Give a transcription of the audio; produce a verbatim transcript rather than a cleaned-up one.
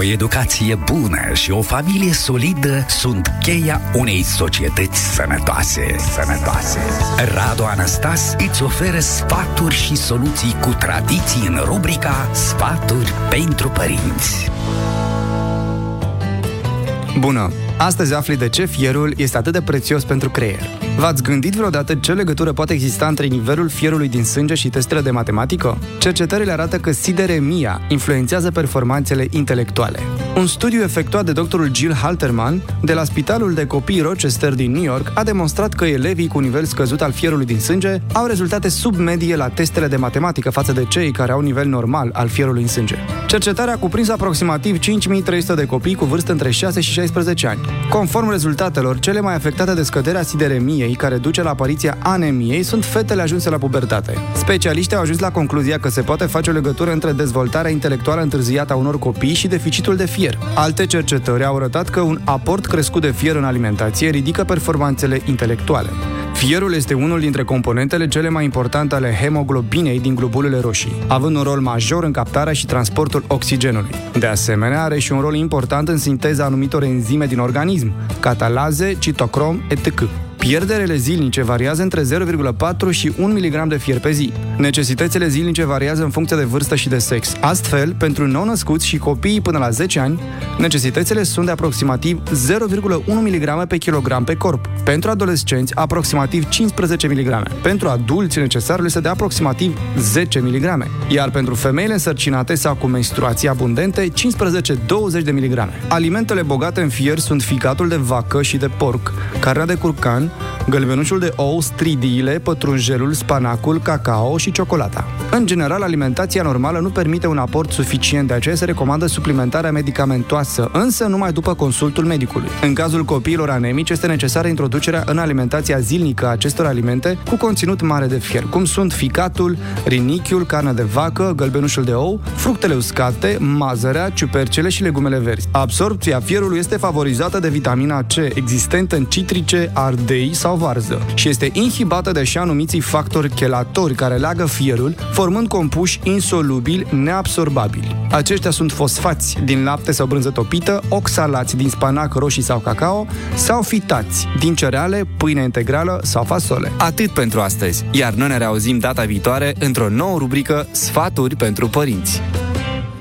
O educație bună și o familie solidă sunt cheia unei societăți sănătoase. Sănătoase. Radu Anastas îți oferă sfaturi și soluții cu tradiții în rubrica Sfaturi pentru părinți. Bună! Astăzi afli de ce fierul este atât de prețios pentru creier. V-ați gândit vreodată ce legătură poate exista între nivelul fierului din sânge și testele de matematică? Cercetările arată că sideremia influențează performanțele intelectuale. Un studiu efectuat de doctorul Jill Halterman de la Spitalul de Copii Rochester din New York a demonstrat că elevii cu nivel scăzut al fierului din sânge au rezultate sub medie la testele de matematică față de cei care au nivel normal al fierului în sânge. Cercetarea a cuprins aproximativ cinci mii trei sute de copii cu vârstă între șase și șaisprezece ani. Conform rezultatelor, cele mai afectate de scăderea sideremiei, care duce la apariția anemiei, sunt fetele ajunse la pubertate. Specialiștii au ajuns la concluzia că se poate face o legătură între dezvoltarea intelectuală întârziată a unor copii și deficitul de fier. Alte cercetări au arătat că un aport crescut de fier în alimentație ridică performanțele intelectuale. Fierul este unul dintre componentele cele mai importante ale hemoglobinei din globulele roșii, având un rol major în captarea și transportul oxigenului. De asemenea, are și un rol important în sinteza anumitor enzime din organism, catalaze, citocrom, et cetera. Pierderele zilnice variază între zero virgulă patru și un miligram de fier pe zi. Necesitățile zilnice variază în funcție de vârstă și de sex. Astfel, pentru nou-născuți și copiii până la zece ani, necesitățile sunt de aproximativ zero virgulă unu miligrame pe kilogram pe corp. Pentru adolescenți, aproximativ cincisprezece miligrame. Pentru adulți, necesarul este de aproximativ zece miligrame. Iar pentru femeile însărcinate sau cu menstruații abundente, cincisprezece douăzeci de miligrame. Alimentele bogate în fier sunt ficatul de vacă și de porc, carnea de curcan, gălbenușul de ou, stridiile, pătrunjelul, spanacul, cacao și ciocolata. În general, alimentația normală nu permite un aport suficient, de aceea se recomandă suplimentarea medicamentoasă, însă numai după consultul medicului. În cazul copiilor anemici, este necesară introducerea în alimentația zilnică a acestor alimente cu conținut mare de fier, cum sunt ficatul, rinichiul, carnea de vacă, gălbenușul de ou, fructele uscate, mazărea, ciupercele și legumele verzi. Absorbția fierului este favorizată de vitamina C, existentă în citrice, ardei sau varză, și este inhibată de așa numiții factori chelatori care leagă fierul, formând compuși insolubili neabsorbabili. Aceștia sunt fosfați din lapte sau brânză topită, oxalați din spanac, roșii sau cacao, sau fitați din cereale, pâine integrală sau fasole. Atât pentru astăzi, iar noi ne reauzim data viitoare într-o nouă rubrică Sfaturi pentru părinți.